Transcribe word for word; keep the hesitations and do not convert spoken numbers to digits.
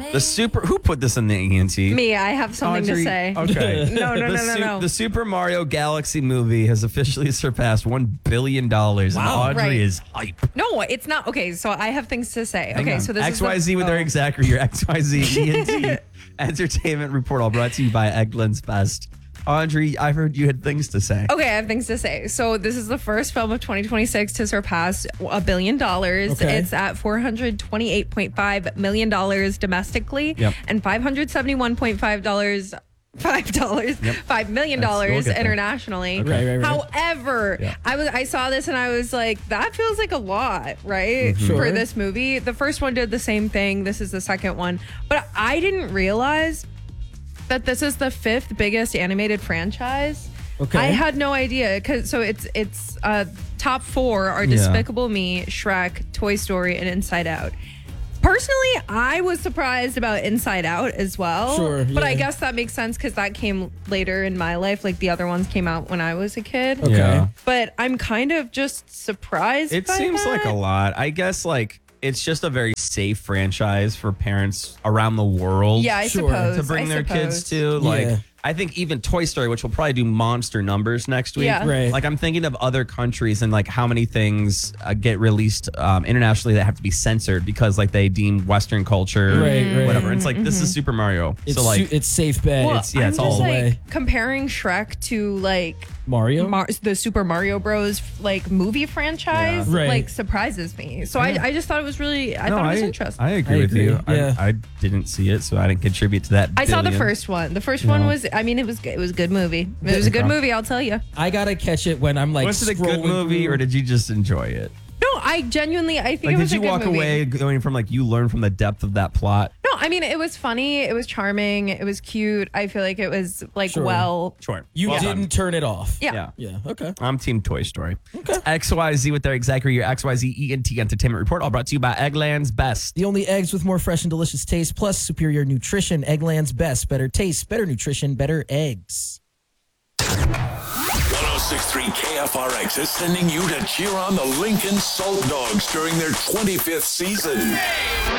The super. Who put this in the E N T? Me, I have something Audrey, to say. Okay. No, no, the no, no, Su- no. The Super Mario Galaxy movie has officially surpassed one billion dollars. Wow. And Audrey Right. is hype. No, it's not. Okay, so I have things to say. Hang okay, on. so this X Y Z is the, with oh. Eric Zachary, your X Y Z E N T Entertainment Report, all brought to you by Eggland's Best. Audrey, I heard you had things to say. Okay, I have things to say. So this is the first film of twenty twenty-six to surpass a billion dollars. Okay. It's at four hundred twenty-eight point five million dollars domestically Yep. and five hundred seventy-one point five dollars Five dollars, Yep. five million That's- dollars we'll get there. internationally. Right, right, right. However, Yeah. I was I saw this and I was like, that feels like a lot, right? Mm-hmm. Sure. For this movie. The first one did the same thing. This is the second one. But I didn't realize that this is the fifth biggest animated franchise. Okay. I had no idea cuz so it's it's uh top four are Yeah. Despicable Me, Shrek, Toy Story and Inside Out. Personally, I was surprised about Inside Out as well. Sure, But I yeah. guess that makes sense because that came later in my life. Like the other ones came out when I was a kid. Okay. Yeah. But I'm kind of just surprised. It by seems that. like a lot. I guess like it's just a very safe franchise for parents around the world. Yeah, I Sure. suppose. to bring I their kids suppose. to. Like, Yeah. I think even Toy Story, which will probably do monster numbers next week. Yeah. Right. Like, I'm thinking of other countries and like how many things uh, get released um, internationally that have to be censored because like they deem Western culture, Right, right. whatever. It's like this is Super Mario, It's so like su- it's safe bet. Well, it's yeah, I'm it's just all the like way. comparing Shrek to like Mario. Mar- the Super Mario Bros. Like movie franchise, Yeah. Right. like surprises me. So I, I just thought it was really, I no, thought it was I, interesting. I agree I with agree, you. yeah. I, I didn't see it, so I didn't contribute to that. I saw the billion. first one. The first one No. was, I mean, it was it was a good movie. It was a good Okay. movie, I'll tell you. I gotta catch it when I'm like. Was it a good scrolling movie, through. or did you just enjoy it? No, I genuinely, I think Like, it was did you a good walk movie. away going from like you learned from the depth of that plot? No, I mean, it was funny. It was charming. It was cute. I feel like it was like Sure. well. Sure. You Well didn't done. turn it off. Yeah. Yeah. Yeah. Okay. I'm Team Toy Story. Okay. X Y Z with their exactly your X Y Z E N T Entertainment Report, all brought to you by Eggland's Best. The only eggs with more fresh and delicious taste, plus superior nutrition. Eggland's Best. Better taste, better nutrition, better eggs. one oh six point three K F R X is sending you to cheer on the Lincoln Salt Dogs during their twenty-fifth season.